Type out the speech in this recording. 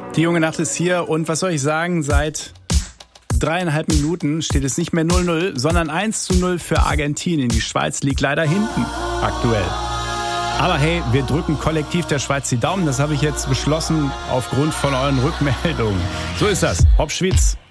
Die junge Nacht ist hier und was soll ich sagen, seit 3,5 Minuten steht es nicht mehr 0-0, sondern 1-0 für Argentinien. Die Schweiz liegt leider hinten aktuell. Aber hey, wir drücken kollektiv der Schweiz die Daumen. Das habe ich jetzt beschlossen aufgrund von euren Rückmeldungen. So ist das. Hopp Schwitz.